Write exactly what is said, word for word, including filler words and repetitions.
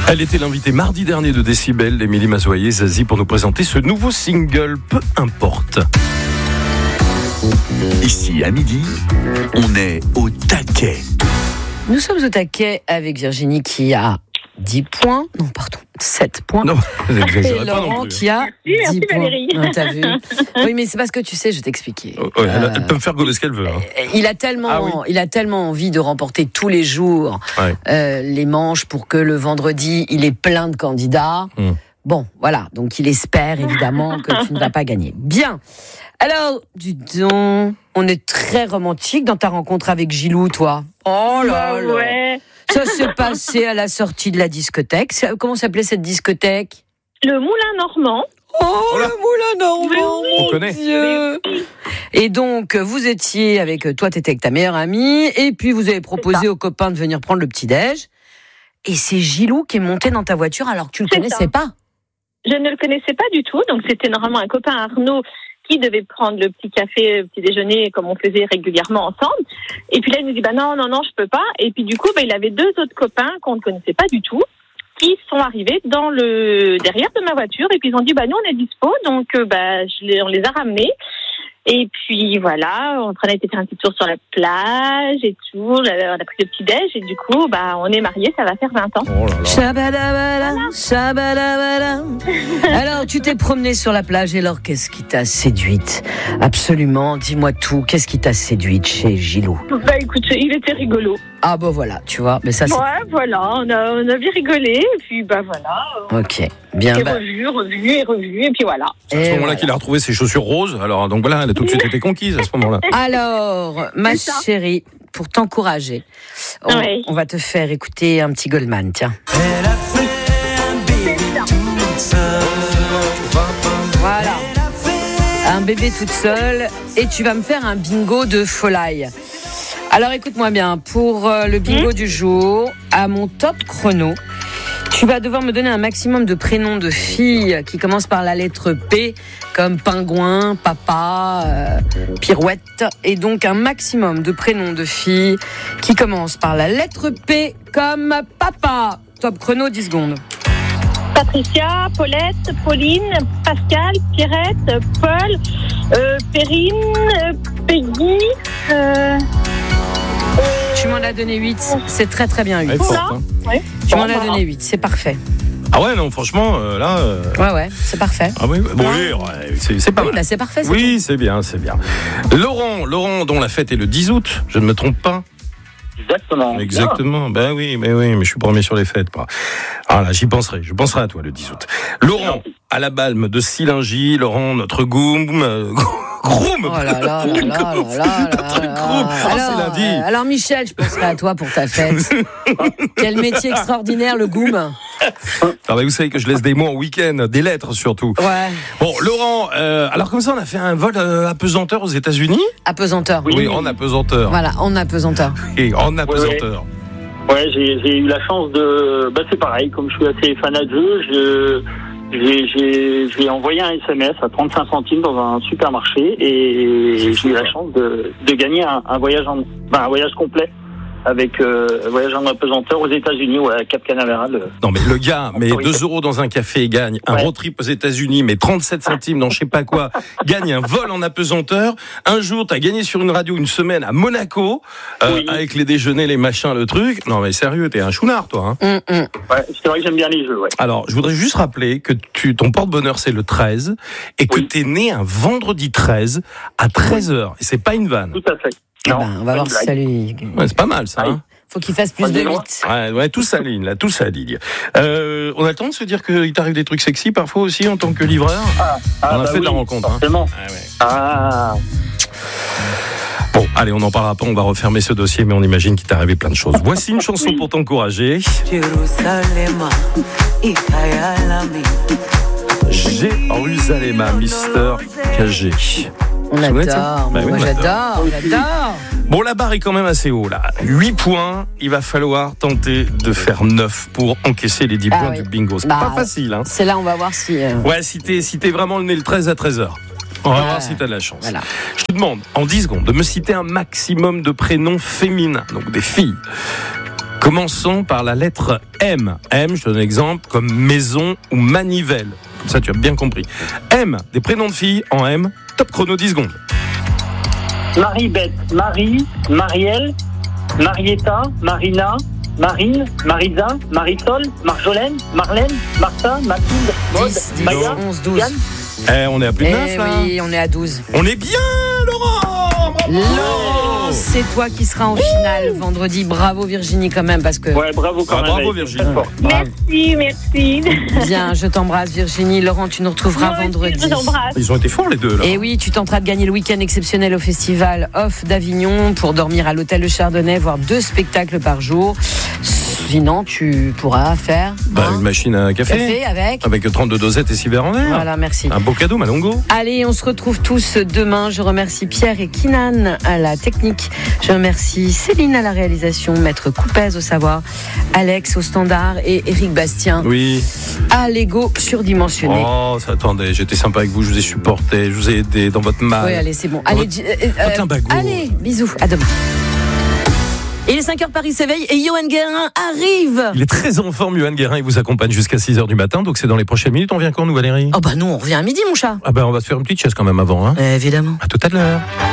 Elle était l'invitée mardi dernier de Décibel, Émilie Mazoyer-Zazie, pour nous présenter ce nouveau single, Peu importe. Ici, à midi, on est au taquet. Nous sommes au taquet avec Virginie qui a dix points. Non, pardon, sept points. Non, et Laurent qui a Merci, dix points. Valérie. Non, t'as vu. Oui, mais c'est parce que tu sais, je vais t'expliquer. Oh, ouais, elle, elle peut me faire gauler ce qu'elle veut. Hein. Il a tellement, Ah oui. il a tellement envie de remporter tous les jours Ouais. euh, les manches pour que le vendredi, il ait plein de candidats. Mm. Bon, voilà. Donc, il espère évidemment que tu ne vas pas gagner. Bien. Alors, dis donc, on est très romantique dans ta rencontre avec Gilou, toi. Oh là Bah là. ouais. Ça s'est passé à la sortie de la discothèque. C'est- Comment s'appelait cette discothèque? Le Moulin Normand. Oh, Oh là. le Moulin Normand, Mais oui. mon On connaît. Dieu. Et donc, vous étiez avec, toi, t'étais avec ta meilleure amie, et puis vous avez proposé aux copains de venir prendre le petit-déj. Et c'est Gilou qui est monté dans ta voiture alors que tu le C'est connaissais ça. pas. Je ne le connaissais pas du tout, donc c'était normalement un copain Arnaud qui devait prendre le petit café, le petit déjeuner, comme on faisait régulièrement ensemble. Et puis là, il nous dit, bah non, non, non, je peux pas. Et puis du coup, bah, il avait deux autres copains qu'on ne connaissait pas du tout, qui sont arrivés dans le derrière de ma voiture. Et puis ils ont dit, bah nous, on est dispo, donc euh, bah je les, on les a ramenés. Et puis voilà, on a été faire un petit tour sur la plage et tout. On a pris le petit déj et du coup, bah on est mariés, ça va faire vingt ans. Oh là là. Shabadabada, shabadabada. Alors, tu t'es promené sur la plage et alors, qu'est-ce qui t'a séduite? Absolument, dis-moi tout. Qu'est-ce qui t'a séduite chez Gilou? Bah écoute, il était rigolo. Ah bah voilà, tu vois, mais ça c'est... Ouais, voilà, on a, on a bien rigolé, et puis bah voilà. Ok, bien. Et Bah, revu, revu, et revu, et puis voilà. C'est à et ce moment-là voilà. qu'il a retrouvé ses chaussures roses. Alors, donc voilà, elle a tout de suite été conquise à ce moment-là. Alors, ma C'est ça. chérie, pour t'encourager, on, Ouais. on va te faire écouter un petit Goldman, tiens. Voilà. Un bébé toute seule, et tu vas me faire un bingo de folie. Alors écoute-moi bien, pour euh, le bingo du jour, à mon top chrono, tu vas devoir me donner un maximum de prénoms de filles qui commencent par la lettre P, comme pingouin, papa, euh, pirouette, et donc un maximum de prénoms de filles qui commencent par la lettre P, comme papa. Top chrono, dix secondes. Patricia, Paulette, Pauline, Pascal, Pierrette, Paul, euh, Perrine, euh, Peggy, euh, Tu m'en as donné huit, c'est très très bien Elle est huit. forte, Voilà. hein. ouais. Tu m'en Bon, as voilà. donné huit, c'est parfait. Ah ouais, non, franchement, euh, là... euh, Ouais, ouais, c'est parfait. Ah oui, bon, oui, ouais, c'est, c'est pas Oui, mal. bah c'est parfait. c'est Oui, c'est bien, c'est bien. Laurent, Laurent, dont la fête est le dix août, je ne me trompe pas. Exactement. Exactement. Ben oui, mais oui, mais je suis premier sur les fêtes, moi. Ah là, j'y penserai. Je penserai à toi le dix août. Laurent, à la balme de Silingy, Laurent, notre goum, euh, groom. Oh là là là là là là Notre là. groupe. Ah, c'est Alors, lundi. euh, alors Michel, je penserai à toi pour ta fête. Quel métier extraordinaire, le goum. Ah, mais vous savez que je laisse des mots en week-end, des lettres surtout. Ouais. Bon, Laurent, euh, alors comme ça, on a fait un vol euh, apesanteur aux États-Unis. Apesanteur. Oui, en apesanteur. Voilà, en apesanteur. Et en apesanteur. Ouais, j'ai, j'ai eu la chance de... Bah, c'est pareil, comme je suis assez fanat de jeu, je... J'ai, j'ai, j'ai envoyé un S M S à trente-cinq centimes dans un supermarché et j'ai eu la chance de, de gagner un, un voyage en, ben, un voyage complet avec euh, un voyage en apesanteur aux États-Unis, ouais, à Cap Canaveral. Non mais le gars met Oui. deux euros dans un café et gagne un Ouais. road trip aux États-Unis, mais trente-sept centimes dans je sais pas quoi, gagne un vol en apesanteur. Un jour, t'as gagné sur une radio une semaine à Monaco, euh, Oui. avec les déjeuners, les machins, le truc. Non mais sérieux, t'es un chounard toi. Hein. Hum, hum. Ouais, c'est vrai que j'aime bien les jeux, ouais. Alors, je voudrais juste rappeler que tu, ton porte-bonheur c'est le treize et que Oui. t'es né un vendredi treize à treize heures. Et c'est pas une vanne. Tout à fait. Eh Non, ben, on va pas voir une si blague. ça lui... Ouais, c'est pas mal ça. Hein. Faut qu'il fasse plus Ah, de dis-moi. huit. Ouais, ouais, tout s'aligne là, tout s'aligne. Euh, on a le temps de se dire qu'il t'arrive des trucs sexy parfois aussi en tant que livreur. Ah, On a bah fait de la oui, rencontre, hein. Forcément. Ah ouais. Ah, Bon, allez, on n'en parlera pas, on va refermer ce dossier, mais on imagine qu'il t'est arrivé plein de choses. Voici une chanson Oui. pour t'encourager. Jerusalem, Ikayalami. Jérusalem, Mister K G. On Vous connaissez ça adore. Bah oui, Moi, on j'adore, j'adore. Bon, la barre est quand même assez haut, là. huit points, il va falloir tenter de faire neuf pour encaisser les dix Ah points oui. du bingo. C'est Bah, pas facile, hein. C'est là, on va voir si... euh, Ouais, si t'es, si t'es vraiment le nez le treize à treize heures. On va Ouais. voir si t'as de la chance. Voilà. Je te demande, en dix secondes, de me citer un maximum de prénoms féminins, donc des filles. Commençons par la lettre M. M, je te donne un exemple, comme maison ou manivelle. Ça, tu as bien compris. M, des prénoms de filles en M. Top chrono, dix secondes. Marie-Beth, Marie, Marielle, Marietta, Marina, Marine, Marisa, Marisol, Marjolaine, Marlène, Martha, Mathilde, Maud, dix, dix, Maya, onze, douze. Yann. Eh, on est à plus de neuf, Eh là. oui, on est à douze. On est bien, Laurent. Bravo. Laurent, c'est toi qui seras en finale vendredi. Bravo Virginie quand même parce que Ouais, bravo quand Ah, même. bravo, Alex. Virginie. Très fort. Merci, merci. bien, je t'embrasse Virginie. Laurent, tu nous retrouveras Moi aussi, vendredi. je vous embrasse. Ils ont été forts, les deux, là. Et oui, tu tenteras de gagner le week-end exceptionnel au festival Off d'Avignon pour dormir à l'hôtel Le Chardonnay, voir deux spectacles par jour. Sinon, tu pourras faire Bah, hein, une machine à café. café avec. Avec trente-deux dosettes et six verres en verre. Voilà, merci. Un beau cadeau, Malongo. Allez, on se retrouve tous demain. Je remercie Pierre et Kinan à la technique. Je remercie Céline à la réalisation, Maître Coupez au savoir, Alex au standard et Éric Bastien Oui. à l'ego surdimensionné. Oh, ça, attendez, j'étais sympa avec vous, je vous ai supporté, je vous ai aidé dans votre mal. Oui, allez, c'est bon. Allez, votre- euh, euh, votre limbago. allez, bisous, à demain. Il est cinq heures, Paris s'éveille et Johan Guérin arrive. Il est très en forme, Johan Guérin, il vous accompagne jusqu'à six heures du matin, donc c'est dans les prochaines minutes. On vient quand, nous, Valérie? Oh bah nous, on revient à midi, mon chat. Ah ben, on va se faire une petite chaise quand même avant, hein. Évidemment. À tout à l'heure.